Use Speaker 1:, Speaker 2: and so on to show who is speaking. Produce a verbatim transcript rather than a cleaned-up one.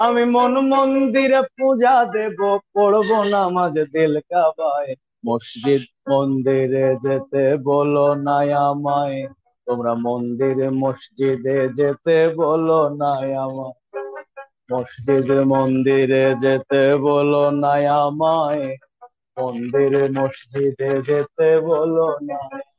Speaker 1: আমি মন মন্দিরে পূজা দেব, পড়বো নামাজ দিল কাবায়। মসজিদ মন্দিরে যেতে বলো না আমায়, তোমরা মন্দিরে মসজিদে যেতে বলো না আমায়। মসজিদ মন্দিরে যেতে বলো না আমায়, মন্দিরে মসজিদে যেতে বলো না।